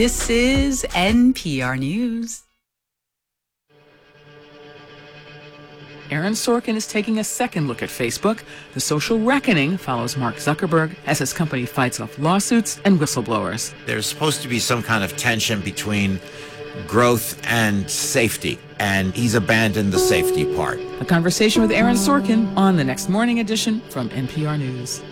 This is NPR News. Aaron Sorkin is taking a second look at Facebook. The social reckoning follows Mark Zuckerberg as his company fights off lawsuits and whistleblowers. There's supposed to be some kind of tension between growth and safety, and he's abandoned the safety part. A conversation with Aaron Sorkin on the next morning edition from NPR News.